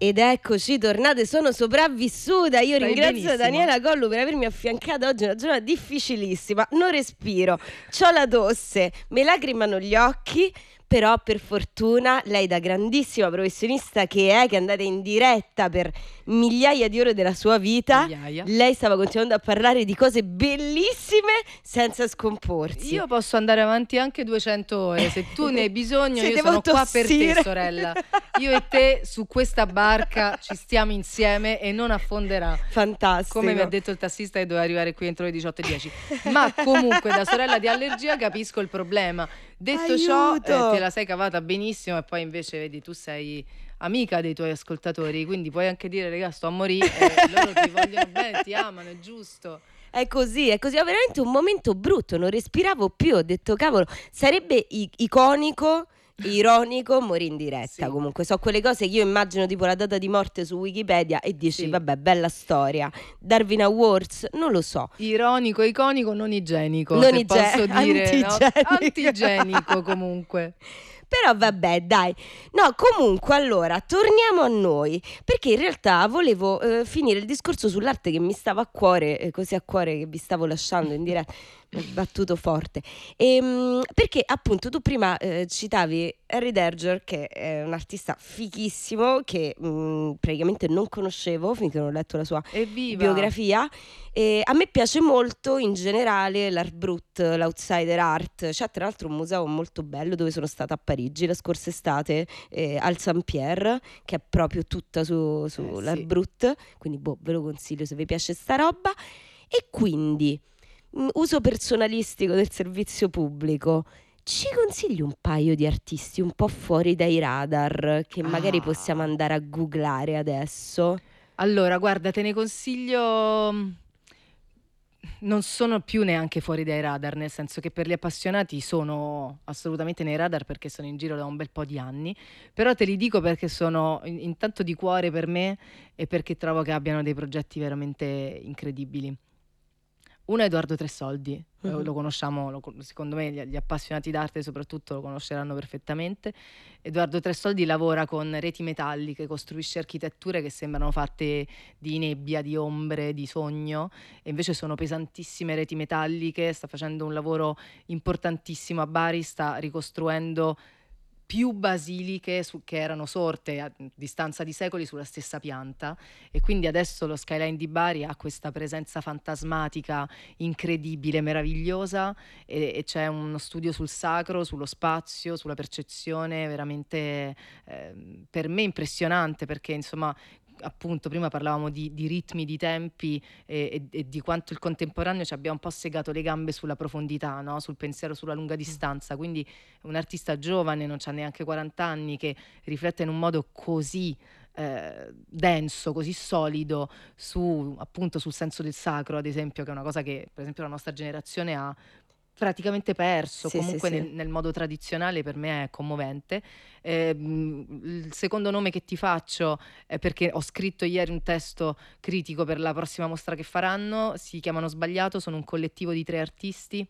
Ed eccoci tornate, sono sopravvissuta. Io Stai ringrazio benissimo. Daniela Collu per avermi affiancata oggi, una giornata difficilissima. Non respiro, c'ho la tosse, mi lacrimano gli occhi. Però per fortuna lei, da grandissima professionista che è andata in diretta per migliaia di ore della sua vita, Migliaia. lei stava continuando a parlare di cose bellissime senza scomporsi. Io posso andare avanti anche 200 ore, se tu ne hai bisogno. Se io devo sono qua per te, tossire. sorella. Io e te su questa barca ci stiamo insieme e non affonderà. Fantastico. Come mi ha detto il tassista che doveva arrivare qui entro le 18:10. Ma comunque da sorella di allergia capisco il problema. Detto ciò, Aiuto! te la sei cavata benissimo e poi invece vedi tu sei amica dei tuoi ascoltatori, quindi puoi anche dire raga sto a morire, loro ti vogliono bene, ti amano, è giusto. È così, è veramente un momento brutto, non respiravo più, ho detto cavolo, sarebbe iconico, ironico morire in diretta. Sì. Comunque so quelle cose che io immagino, tipo la data di morte su Wikipedia, e dici Sì. vabbè, bella storia. Darwin Awards, non lo so. Ironico, iconico, non igienico, Non se posso dire, no? antigenico. Antigenico comunque. Però vabbè, dai. No, comunque, allora, torniamo a noi, perché in realtà volevo finire il discorso sull'arte che mi stava a cuore, così a cuore che vi stavo lasciando in diretta. Mi ha battuto forte. Perché appunto tu prima citavi Harry Derger, che è un artista fighissimo che praticamente non conoscevo finché non ho letto la sua Evviva! biografia. E a me piace molto in generale l'art brut, l'outsider art. C'è tra l'altro un museo molto bello dove sono stata a Parigi la scorsa estate, al Saint-Pierre, che è proprio tutta sull'art sì. brut, quindi ve lo consiglio se vi piace sta roba. E quindi uso personalistico del servizio pubblico, ci consigli un paio di artisti un po' fuori dai radar che magari possiamo andare a googlare adesso? Allora, guarda, te ne consiglio. Non sono più neanche fuori dai radar, nel senso che per gli appassionati sono assolutamente nei radar perché sono in giro da un bel po' di anni, però te li dico perché sono intanto di cuore per me e perché trovo che abbiano dei progetti veramente incredibili. Uno è Edoardo Tressoldi, lo conosciamo, secondo me gli appassionati d'arte soprattutto lo conosceranno perfettamente. Edoardo Tressoldi lavora con reti metalliche, costruisce architetture che sembrano fatte di nebbia, di ombre, di sogno, e invece sono pesantissime reti metalliche. Sta facendo un lavoro importantissimo a Bari, sta ricostruendo più basiliche che erano sorte a distanza di secoli sulla stessa pianta, e quindi adesso lo skyline di Bari ha questa presenza fantasmatica incredibile, meravigliosa, e c'è uno studio sul sacro, sullo spazio, sulla percezione veramente per me impressionante, perché insomma appunto prima parlavamo di ritmi, di tempi e di quanto il contemporaneo ci abbia un po' segato le gambe sulla profondità, no? Sul pensiero, sulla lunga distanza. Quindi un artista giovane, non c'ha neanche 40 anni, che riflette in un modo così denso, così solido appunto sul senso del sacro, ad esempio, che è una cosa che per esempio la nostra generazione ha praticamente perso, Sì, comunque sì, sì. nel modo tradizionale. Per me è commovente. Il secondo nome che ti faccio è perché ho scritto ieri un testo critico per la prossima mostra che faranno. Si chiamano Sbagliato, sono un collettivo di 3 artisti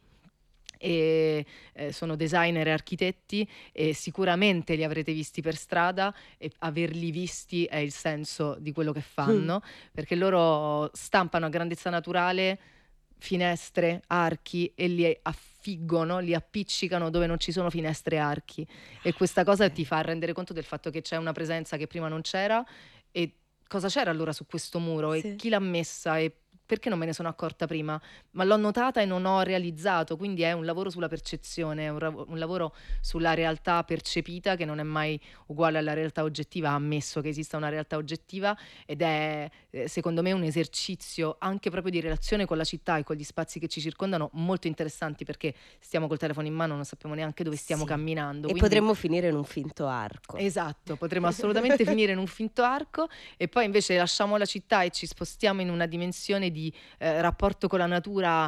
e sono designer e architetti, e sicuramente li avrete visti per strada, e averli visti è il senso di quello che fanno, perché loro stampano a grandezza naturale finestre, archi, e li affiggono, li appiccicano dove non ci sono finestre e archi, e questa cosa ti fa rendere conto del fatto che c'è una presenza che prima non c'era. E cosa c'era allora su questo muro, Sì. e chi l'ha messa, e perché non me ne sono accorta prima? Ma l'ho notata e non ho realizzato. Quindi è un lavoro sulla percezione, è un lavoro sulla realtà percepita, che non è mai uguale alla realtà oggettiva, ammesso che esista una realtà oggettiva, ed è secondo me un esercizio anche proprio di relazione con la città e con gli spazi che ci circondano molto interessanti, perché stiamo col telefono in mano, non sappiamo neanche dove stiamo Sì. camminando. E Quindi potremmo finire in un finto arco. esatto, potremmo assolutamente finire in un finto arco, e poi invece lasciamo la città e ci spostiamo in una dimensione di rapporto con la natura,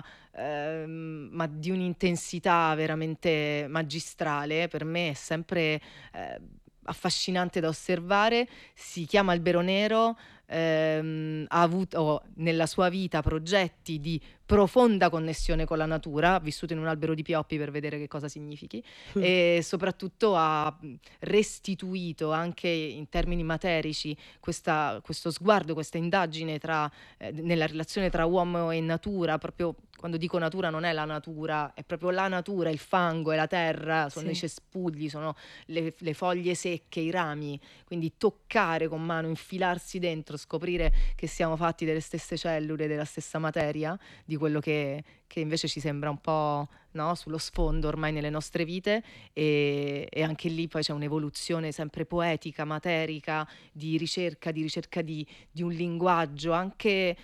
ma di un'intensità veramente magistrale. Per me è sempre affascinante da osservare. Si chiama Albero Nero, ha avuto nella sua vita progetti di profonda connessione con la natura, vissuto in un albero di pioppi per vedere che cosa significhi, e soprattutto ha restituito anche in termini materici questo sguardo, questa indagine nella relazione tra uomo e natura. Proprio quando dico natura non è la natura, è proprio la natura, il fango, è la terra, sono i cespugli, sono le foglie secche, i rami. Quindi toccare con mano, infilarsi dentro, scoprire che siamo fatti delle stesse cellule, della stessa materia, di quello che invece ci sembra un po', no, sullo sfondo ormai nelle nostre vite, e anche lì poi c'è un'evoluzione sempre poetica, materica, di ricerca di un linguaggio anche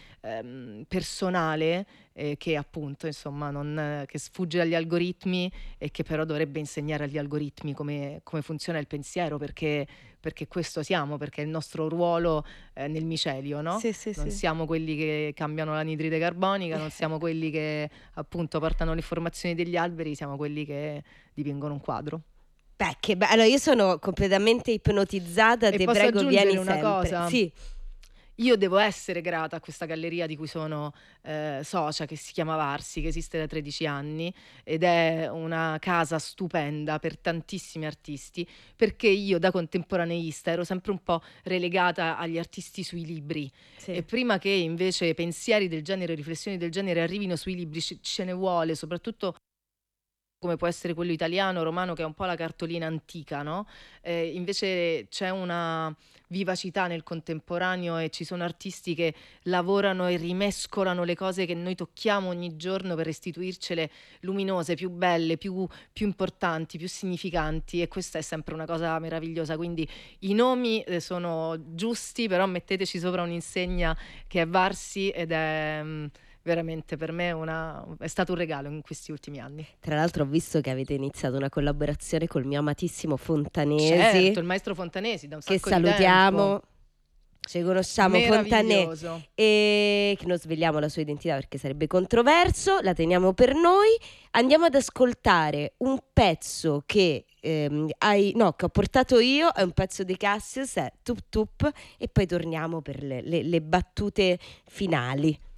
personale, che appunto insomma che sfugge dagli algoritmi e che però dovrebbe insegnare agli algoritmi come funziona il pensiero, perché questo siamo, perché è il nostro ruolo nel micelio, no? Non siamo quelli che cambiano l'anidride carbonica, non siamo quelli che appunto portano le informazioni degli alberi, siamo quelli che dipingono un quadro. Beh, che bello, io sono completamente ipnotizzata, E te posso prego, aggiungere vieni una sempre. cosa? Sì. Io devo essere grata a questa galleria di cui sono socia, che si chiama Varsi, che esiste da 13 anni ed è una casa stupenda per tantissimi artisti, perché io da contemporaneista ero sempre un po' relegata agli artisti sui libri, e prima che invece pensieri del genere, riflessioni del genere arrivino sui libri, ce ne vuole, soprattutto come può essere quello italiano, romano, che è un po' la cartolina antica, no? Invece c'è una vivacità nel contemporaneo e ci sono artisti che lavorano e rimescolano le cose che noi tocchiamo ogni giorno per restituircele luminose, più belle, più importanti, più significanti, e questa è sempre una cosa meravigliosa. Quindi i nomi sono giusti, però metteteci sopra un'insegna che è Varsi, ed è veramente per me è stato un regalo in questi ultimi anni. Tra l'altro ho visto che avete iniziato una collaborazione col mio amatissimo Fontanesi. Certo, il maestro Fontanesi, da un sacco che salutiamo. Ci conosciamo, Fontanesi, e che non sveliamo la sua identità perché sarebbe controverso, la teniamo per noi. Andiamo ad ascoltare un pezzo che ho portato io, è un pezzo di Cassius, è Tup Tup, e poi torniamo per le battute finali.